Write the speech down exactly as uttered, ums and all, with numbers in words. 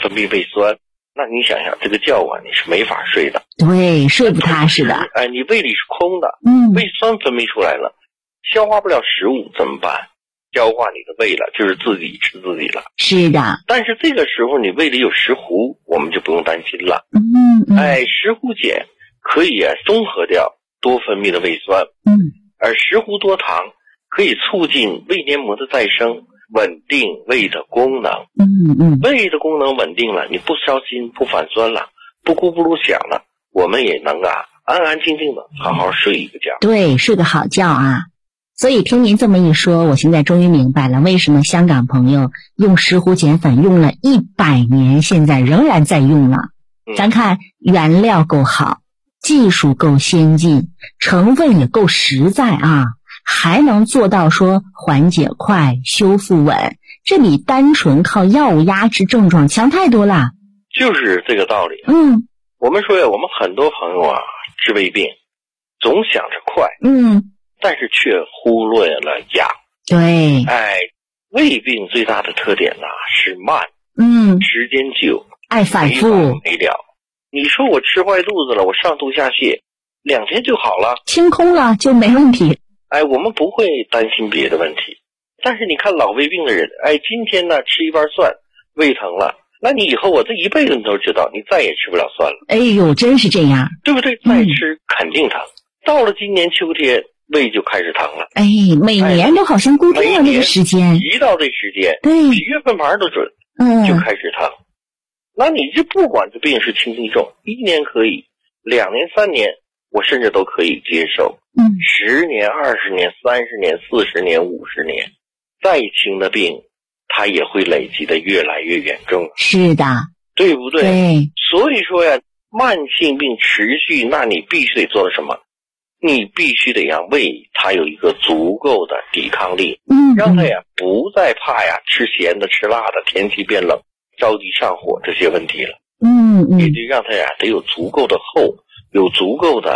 分泌胃酸，那你想想这个觉啊你是没法睡的， 对，睡不踏实的。 哎，你胃里是空的， 嗯， 胃酸分泌出来了，消化不了食物怎么办？消化你的胃了，就是自己吃自己了。 是的。 但是这个时候你胃里有石斛，我们就不用担心了。 嗯嗯。 哎，石斛碱可以啊中和掉多分泌的胃酸。 嗯。 而石斛多糖可以促进胃黏膜的再生，稳定胃的功能。 嗯嗯。 胃的功能稳定了，你不烧心，不反酸了，不咕咕噜响了，我们也能啊安安静静的好好睡一个觉。 对，睡个好觉啊。所以听您这么一说，我现在终于明白了为什么香港朋友用石斛碱粉用了一百年，现在仍然在用了。 嗯、 咱看原料够好，技术够先进，成分也够实在啊，还能做到说缓解快，修复稳，这比单纯靠药物压制症状强太多了。 就是这个道理。 嗯， 我们说呀，我们很多朋友啊治胃病总想着快， 嗯，但是却忽略了养。 对， 哎，胃病最大的特点呢是慢， 嗯， 时间久， 爱反复， 没完没了。你说我吃坏肚子了，我上吐下泻，两天就好了， 清空了就没问题。 哎，我们不会担心别的问题。但是你看老胃病的人，哎，今天呢吃一瓣蒜，胃疼了，那你以后我这一辈子你都知道，你再也吃不了蒜了。 哎呦，真是这样， 对不对？再吃肯定疼。嗯、到了今年秋天，胃就开始疼了。 哎，每年都好像固定了那个时间， 一到这时间， 对， 比月份牌都准， 嗯， 就开始疼。那你这不管这病是轻轻重，一年可以，两年、三年，我甚至都可以接受。 嗯， 十年、二十年、三十年、四十年、五十年，再轻的病，它也会累积的越来越严重。 是的， 对不对？ 对。 所以说呀，慢性病持续，那你必须得做什么？你必须得让胃它有一个足够的抵抗力， 嗯， 让它呀不再怕呀吃咸的、吃辣的，天气变冷着急上火这些问题了。 嗯嗯， 也得让它呀得有足够的厚，有足够的